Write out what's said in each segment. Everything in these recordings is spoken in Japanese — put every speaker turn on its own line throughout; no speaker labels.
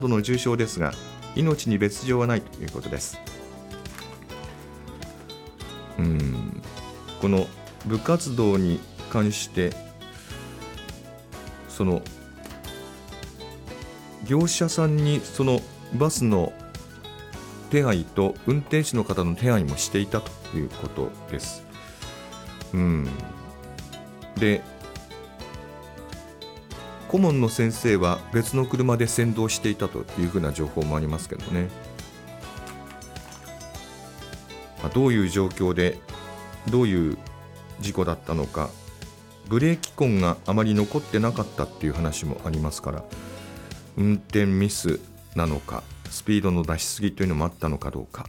どの重傷ですが、命に別状はないということです。この部活動に関してその業者さんにそのバスの手配と運転手の方の手配もしていたということです。で、顧問の先生は別の車で先導していたというふうな情報もありますけどね。どういう状況でどういう事故だったのか、ブレーキ痕があまり残ってなかったっていう話もありますから、運転ミスなのか、スピードの出しすぎというのもあったのかどうか。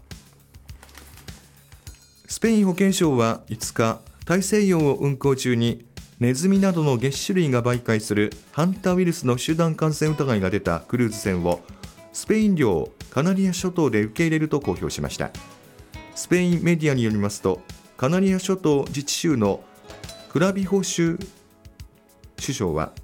スペイン保健省は5日、大西洋を運航中にネズミなどの齧歯類が媒介するハンタウイルスの集団感染疑いが出たクルーズ船をスペイン領カナリア諸島で受け入れると公表しました。スペインメディアによりますと、カナリア諸島自治州のクラビホ州首長は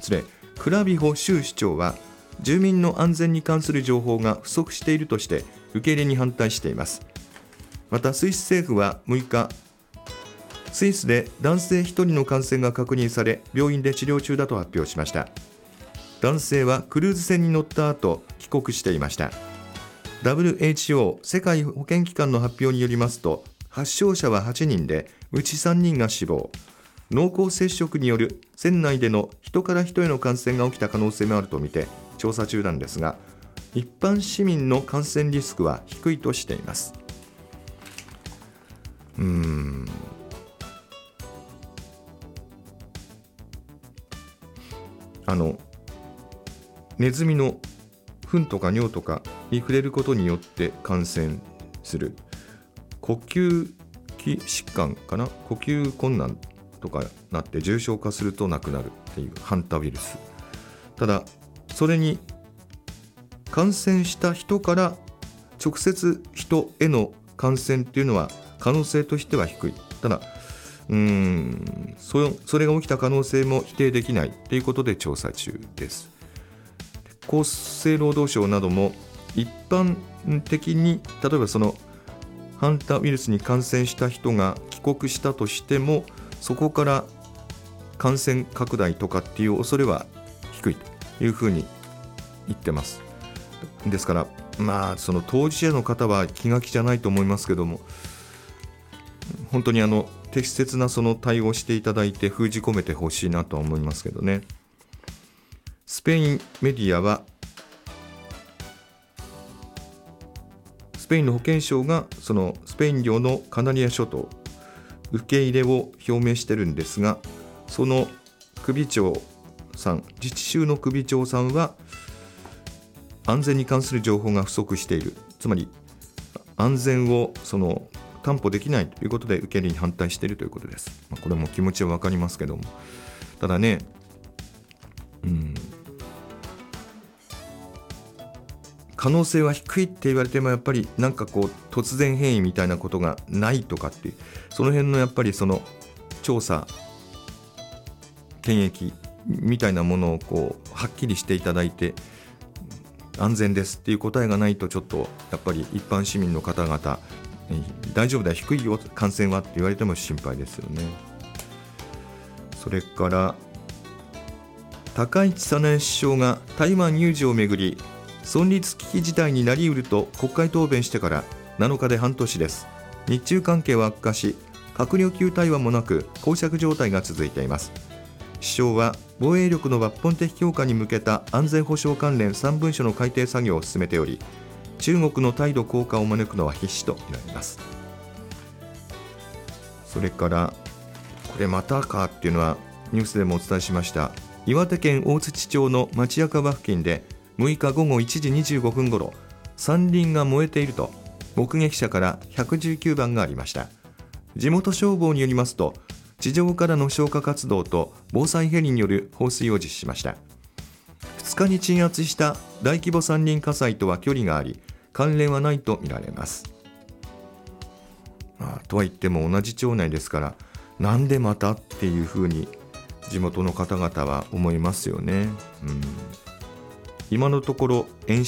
住民の安全に関する情報が不足しているとして受け入れに反対しています。またスイス政府は6日、スイスで男性1人の感染が確認され病院で治療中だと発表しました。男性はクルーズ船に乗った後帰国していました。 WHO 世界保健機関の発表によりますと、発症者は8人でうち3人が死亡、濃厚接触による船内での人から人への感染が起きた可能性もあるとみて調査中なんですが、一般市民の感染リスクは低いとしています。ネズミの糞とか尿とかに触れることによって感染する呼吸器疾患かな、呼吸困難とかなって重症化すると亡くなるっていうハンタウイルス。ただそれに感染した人から直接人への感染っていうのは可能性としては低い。ただそれが起きた可能性も否定できないということで調査中です。厚生労働省なども一般的に例えばそのハンタウイルスに感染した人が帰国したとしても、そこから感染拡大とかっていう恐れは低いというふうに言ってます。ですからその当事者の方は気が気じゃないと思いますけども、本当に適切なその対応していただいて封じ込めてほしいなとは思いますけどね。スペインメディアはスペインの保健省がそのスペイン領のカナリア諸島受け入れを表明してるんですが、その首長さん、自治州の首長さんは安全に関する情報が不足している、つまり安全を担保できないということで受け入れに反対しているということです。これも気持ちは分かりますけども、ただね、可能性は低いって言われてもやっぱり突然変異みたいなことがないとかっていう、その辺のやっぱりその調査検疫みたいなものをはっきりしていただいて、安全ですっていう答えがないとちょっとやっぱり一般市民の方々大丈夫だ、低いよ感染はって言われても心配ですよね。それから高市早苗首相が台湾有事をめぐり存立危機事態になりうると国会答弁してから7日で半年です。日中関係は悪化し、閣僚級対話もなく膠着状態が続いています。首相は防衛力の抜本的強化に向けた安全保障関連3文書の改定作業を進めており、中国の態度硬化を招くのは必至とみられます。それからこれまたかっていうのはニュースでもお伝えしました。岩手県大槌町の町役場付近で6日午後1時25分ごろ、山林が燃えていると目撃者から119番がありました。地元消防によりますと、地上からの消火活動と防災ヘリによる放水を実施しました。2日に鎮圧した大規模山林火災とは距離があり、関連はないとみられます。とは言っても同じ町内ですから、なんでまたっていうふうに地元の方々は思いますよね。 今のところ